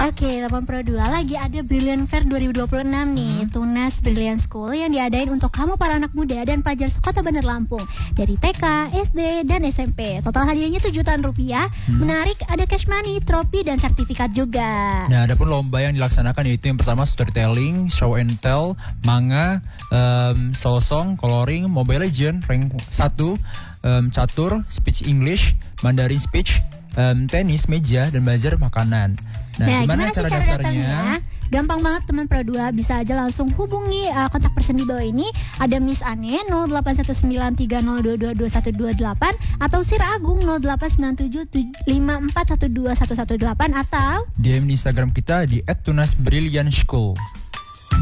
Oke, teman Pro 2 lagi ada Brilliant Fair 2026 nih, Tunas Brilliant School yang diadain untuk kamu para anak muda dan pelajar sekota Bandar Lampung dari TK, SD, dan SMP. Total hadiahnya Rp7.000.000. Menarik, ada cash money, trofi, dan sertifikat juga. Nah, ada pun lomba yang dilaksanakan yaitu yang pertama storytelling, show and tell, manga, soul song, coloring, Mobile Legend, rank 1, catur, speech English, Mandarin speech, tenis, meja, dan bazar makanan. Nah, gimana cara daftarnya? Gampang banget teman Pro 2, bisa aja langsung hubungi kontak person di bawah ini. Ada Miss Ane 081930222128 atau Sir Agung 089754121118 atau DM di Instagram kita di @tunasbrilliantschool.